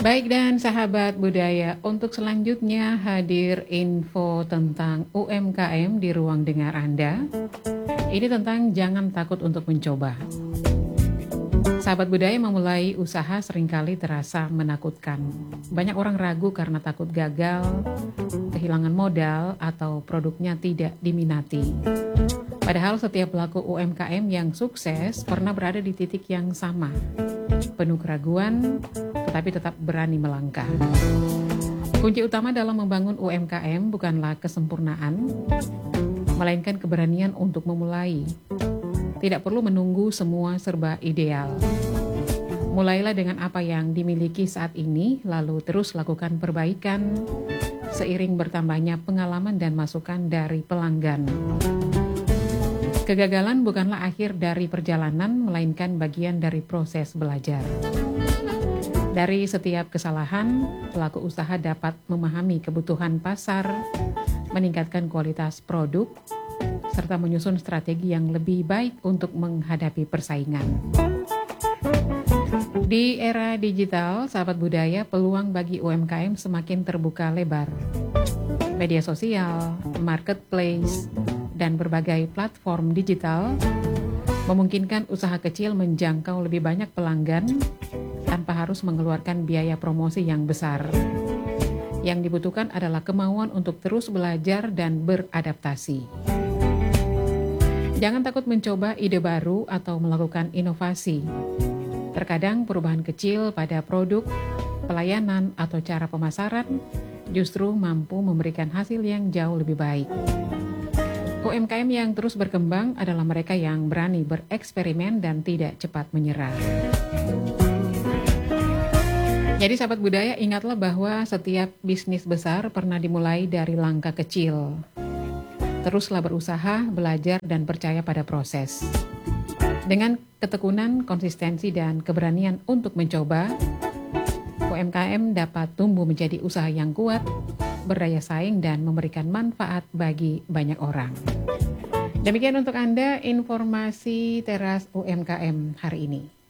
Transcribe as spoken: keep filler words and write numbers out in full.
Baik dan sahabat budaya, untuk selanjutnya hadir info tentang U M K M di ruang dengar Anda. Ini tentang jangan takut untuk mencoba. Sahabat budaya, memulai usaha seringkali terasa menakutkan. Banyak orang ragu karena takut gagal, kehilangan modal, atau produknya tidak diminati. Padahal setiap pelaku U M K M yang sukses pernah berada di titik yang sama, penuh keraguan, tetapi tetap berani melangkah. Kunci utama dalam membangun U M K M bukanlah kesempurnaan, melainkan keberanian untuk memulai. Tidak perlu menunggu semua serba ideal. Mulailah dengan apa yang dimiliki saat ini, lalu terus lakukan perbaikan seiring bertambahnya pengalaman dan masukan dari pelanggan. Kegagalan bukanlah akhir dari perjalanan, melainkan bagian dari proses belajar. Dari setiap kesalahan, pelaku usaha dapat memahami kebutuhan pasar, meningkatkan kualitas produk, serta menyusun strategi yang lebih baik untuk menghadapi persaingan. Di era digital, sahabat budaya, peluang bagi U M K M semakin terbuka lebar. Media sosial, marketplace, dan berbagai platform digital memungkinkan usaha kecil menjangkau lebih banyak pelanggan tanpa harus mengeluarkan biaya promosi yang besar. Yang dibutuhkan adalah kemauan untuk terus belajar dan beradaptasi. Jangan takut mencoba ide baru atau melakukan inovasi. Terkadang perubahan kecil pada produk, pelayanan, atau cara pemasaran justru mampu memberikan hasil yang jauh lebih baik. U M K M yang terus berkembang adalah mereka yang berani bereksperimen dan tidak cepat menyerah. Jadi sahabat budaya, ingatlah bahwa setiap bisnis besar pernah dimulai dari langkah kecil. Teruslah berusaha, belajar, dan percaya pada proses. Dengan ketekunan, konsistensi, dan keberanian untuk mencoba, U M K M dapat tumbuh menjadi usaha yang kuat, berdaya saing, dan memberikan manfaat bagi banyak orang. Demikian untuk Anda informasi Teras U M K M hari ini.